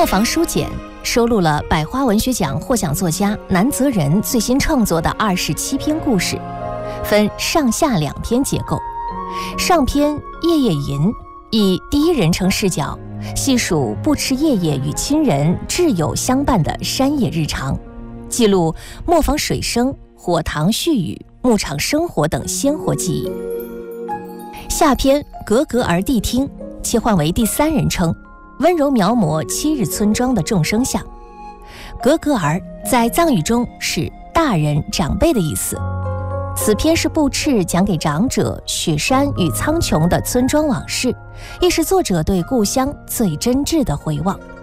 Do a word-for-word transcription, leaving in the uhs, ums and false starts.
房书简收录了百花文学奖获奖作家南泽仁最新创作的二十七篇故事，分上下两篇结构。上篇《夜夜吟》以第一人称视角细数不吃夜夜与亲人挚友相伴的山野日常，记录磨坊水声、火塘絮语、牧场生活等鲜活记忆。下篇《格格儿谛听》切换为第三人称，温柔描摹七日村庄的众生相。格格儿在藏语中是大人长辈的意思。此篇是布赤讲给长者雪山与苍穹的村庄往事，亦是作者对故乡最真挚的回望。